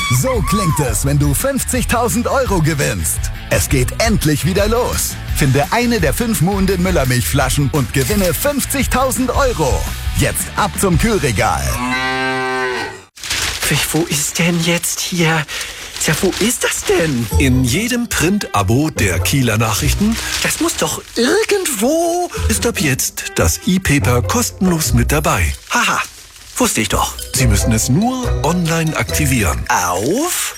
So klingt es, wenn du 50.000 € gewinnst. Es geht endlich wieder los. Finde eine der 5 muhenden Müllermilchflaschen und gewinne 50.000 €. Jetzt ab zum Kühlregal. Wo ist denn jetzt hier? Ja, wo ist das denn? In jedem Print-Abo der Kieler Nachrichten Das muss doch irgendwo... ist ab jetzt das E-Paper kostenlos mit dabei. Haha, wusste ich doch. Sie müssen es nur online aktivieren. Auf?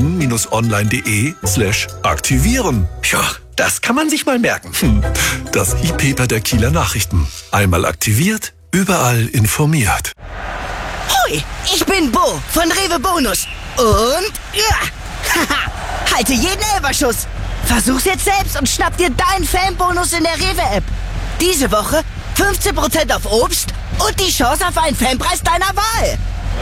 kn-online.de/aktivieren. Ja, das kann man sich mal merken. Das E-Paper der Kieler Nachrichten. Einmal aktiviert, überall informiert. Hoi, ich bin Bo von Rewe Bonus. Und ja, haha, halte jeden Elferschuss. Versuch's jetzt selbst und schnapp dir deinen Fanbonus in der Rewe-App. Diese Woche 15% auf Obst und die Chance auf einen Fanpreis deiner Wahl.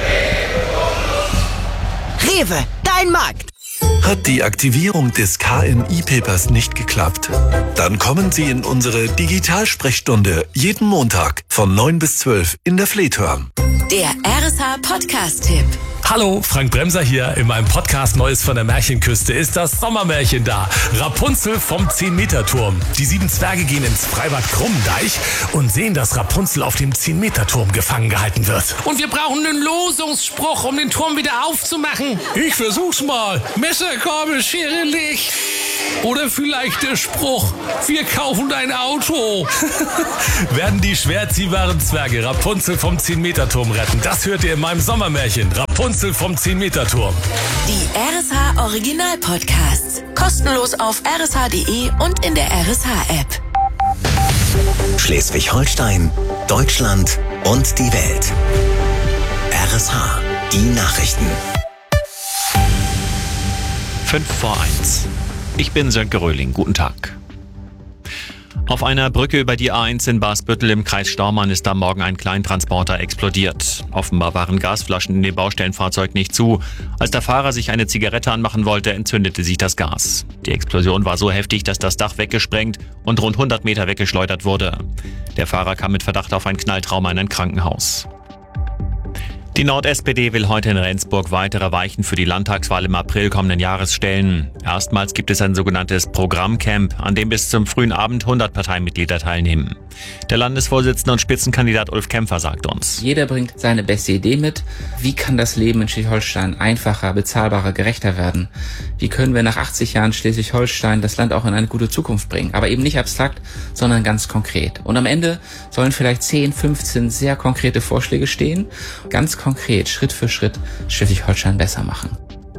Rewe, dein Markt. Hat die Aktivierung des KN-E-Papers nicht geklappt? Dann kommen Sie in unsere Digitalsprechstunde jeden Montag von 9 bis 12 in der Fleethörn. Der RSH-Podcast-Tipp. Hallo, Frank Bremser hier. In meinem Podcast Neues von der Märchenküste ist das Sommermärchen da. Rapunzel vom 10-Meter-Turm. Die 7 Zwerge gehen ins Freibad Krummendeich und sehen, dass Rapunzel auf dem 10-Meter-Turm gefangen gehalten wird. Und wir brauchen einen Losungsspruch, um den Turm wieder aufzumachen. Ich versuch's mal. Messer, Gabel, Schere, Licht. Oder vielleicht der Spruch, wir kaufen dein Auto. Werden die schwer ziehbaren Zwerge Rapunzel vom 10-Meter-Turm retten? Das hört ihr in meinem Sommermärchen. Rapunzel vom 10-Meter-Turm. Die RSH Original-Podcasts. Kostenlos auf rsh.de und in der RSH-App. Schleswig-Holstein, Deutschland und die Welt. RSH, die Nachrichten. 5:05. Ich bin Sönke Röhling. Guten Tag. Auf einer Brücke über die A1 in Basbüttel im Kreis Staumann ist am Morgen ein Kleintransporter explodiert. Offenbar waren Gasflaschen in dem Baustellenfahrzeug nicht zu. Als der Fahrer sich eine Zigarette anmachen wollte, entzündete sich das Gas. Die Explosion war so heftig, dass das Dach weggesprengt und rund 100 Meter weggeschleudert wurde. Der Fahrer kam mit Verdacht auf ein Knalltrauma in ein Krankenhaus. Die Nord-SPD will heute in Rendsburg weitere Weichen für die Landtagswahl im April kommenden Jahres stellen. Erstmals gibt es ein sogenanntes Programmcamp, an dem bis zum frühen Abend 100 Parteimitglieder teilnehmen. Der Landesvorsitzende und Spitzenkandidat Ulf Kämpfer sagt uns: Jeder bringt seine beste Idee mit. Wie kann das Leben in Schleswig-Holstein einfacher, bezahlbarer, gerechter werden? Wie können wir nach 80 Jahren Schleswig-Holstein das Land auch in eine gute Zukunft bringen? Aber eben nicht abstrakt, sondern ganz konkret. Und am Ende sollen vielleicht 10, 15 sehr konkrete Vorschläge stehen. Ganz konkret, Schritt für Schritt, Schleswig-Holstein besser machen.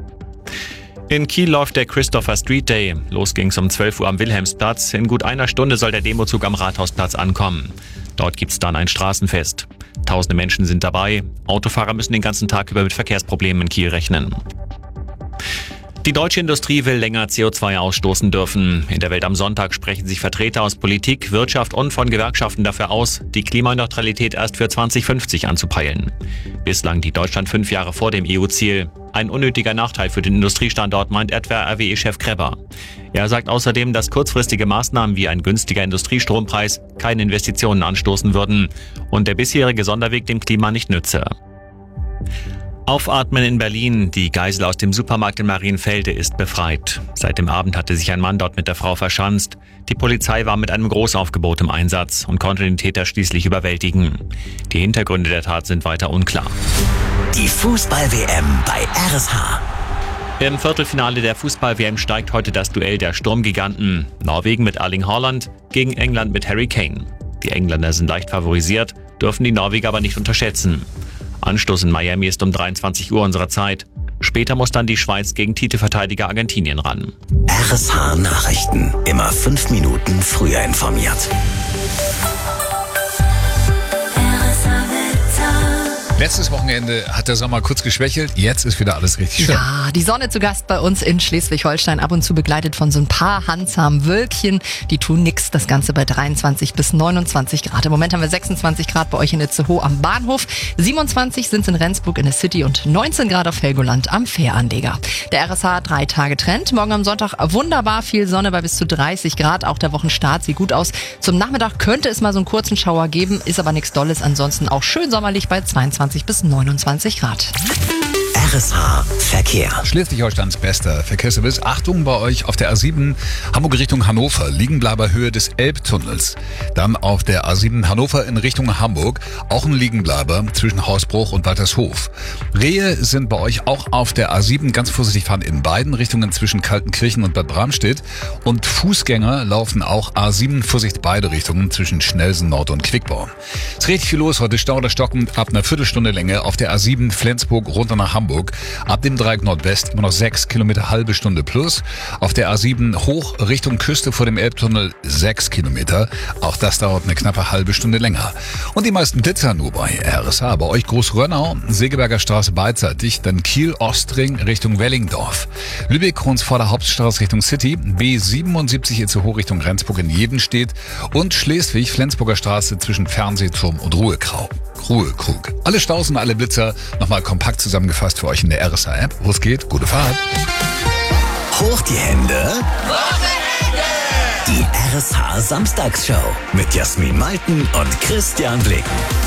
In Kiel läuft der Christopher Street Day. Los ging's um 12 Uhr am Wilhelmsplatz. In gut einer Stunde soll der Demozug am Rathausplatz ankommen. Dort gibt's dann ein Straßenfest. Tausende Menschen sind dabei. Autofahrer müssen den ganzen Tag über mit Verkehrsproblemen in Kiel rechnen. Die deutsche Industrie will länger CO2 ausstoßen dürfen. In der Welt am Sonntag sprechen sich Vertreter aus Politik, Wirtschaft und von Gewerkschaften dafür aus, die Klimaneutralität erst für 2050 anzupeilen. Bislang liegt Deutschland 5 Jahre vor dem EU-Ziel. Ein unnötiger Nachteil für den Industriestandort, meint etwa RWE-Chef Kreber. Er sagt außerdem, dass kurzfristige Maßnahmen wie ein günstiger Industriestrompreis keine Investitionen anstoßen würden und der bisherige Sonderweg dem Klima nicht nütze. Aufatmen in Berlin. Die Geisel aus dem Supermarkt in Marienfelde ist befreit. Seit dem Abend hatte sich ein Mann dort mit der Frau verschanzt. Die Polizei war mit einem Großaufgebot im Einsatz und konnte den Täter schließlich überwältigen. Die Hintergründe der Tat sind weiter unklar. Die Fußball-WM bei RSH. Im Viertelfinale der Fußball-WM steigt heute das Duell der Sturmgiganten. Norwegen mit Erling Haaland gegen England mit Harry Kane. Die Engländer sind leicht favorisiert, dürfen die Norweger aber nicht unterschätzen. Anstoß in Miami ist um 23 Uhr unserer Zeit. Später muss dann die Schweiz gegen Titelverteidiger Argentinien ran. RSH Nachrichten. Immer 5 Minuten früher informiert. Letztes Wochenende hat der Sommer kurz geschwächelt, jetzt ist wieder alles richtig schön. Ja, die Sonne zu Gast bei uns in Schleswig-Holstein, ab und zu begleitet von so ein paar handzahmen Wölkchen. Die tun nix, das Ganze bei 23 bis 29 Grad. Im Moment haben wir 26 Grad bei euch in Itzehoe am Bahnhof, 27 sind es in Rendsburg in der City und 19 Grad auf Helgoland am Fähranleger. Der RSH 3-Tage-Trend, morgen am Sonntag wunderbar viel Sonne bei bis zu 30 Grad, auch der Wochenstart sieht gut aus. Zum Nachmittag könnte es mal so einen kurzen Schauer geben, ist aber nichts Dolles, ansonsten auch schön sommerlich bei 22 bis 29 Grad. RSH Verkehr. Schleswig-Holsteins bester Verkehrsservice. Achtung bei euch auf der A7 Hamburg Richtung Hannover, Liegenbleiberhöhe des Elbtunnels. Dann auf der A7 Hannover in Richtung Hamburg, auch ein Liegenbleiber zwischen Hausbruch und Waltershof. Rehe sind bei euch auch auf der A7, ganz vorsichtig fahren in beiden Richtungen zwischen Kaltenkirchen und Bad Bramstedt. Und Fußgänger laufen auch A7, Vorsicht beide Richtungen zwischen Schnelsen Nord und Quickborn. Es ist richtig viel los heute, Stau oder stockend ab einer Viertelstunde Länge auf der A7 Flensburg runter nach Hamburg. Ab dem Dreieck Nordwest immer noch 6 Kilometer, halbe Stunde plus. Auf der A7 hoch Richtung Küste vor dem Elbtunnel 6 Kilometer. Auch das dauert eine knappe halbe Stunde länger. Und die meisten Blitzer nur bei RSH. Bei euch Großrönnau, Segeberger Straße beidseitig, dann Kiel-Ostring Richtung Wellingdorf. Lübeck-Kronsvorder Hauptstraße Richtung City, B77 Itzehoe Richtung Rendsburg in Jedenstedt und Schleswig-Flensburger Straße zwischen Fernsehturm und Ruhekrug. Alle Staus und alle Blitzer nochmal kompakt zusammengefasst für euch in der RSH-App. Wo es geht, gute Fahrt. Hoch die Hände. Die RSH Samstagsshow mit Jasmin Malten und Christian Blick.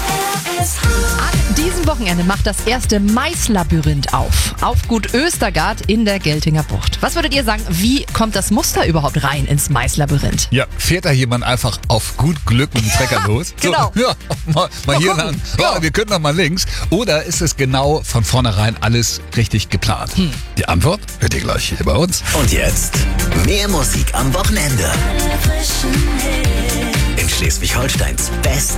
An diesem Wochenende macht das erste Maislabyrinth auf Gut Östergard in der Geltinger Bucht. Was würdet ihr sagen, wie kommt das Muster überhaupt rein ins Maislabyrinth? Ja, fährt da jemand einfach auf gut Glück mit dem Trecker los? Genau. So, ja, mal hier lang. Ja, wir können doch mal links. Oder ist es genau von vornherein alles richtig geplant? Die Antwort hört ihr gleich hier bei uns. Und jetzt mehr Musik am Wochenende. In Schleswig-Holsteins Best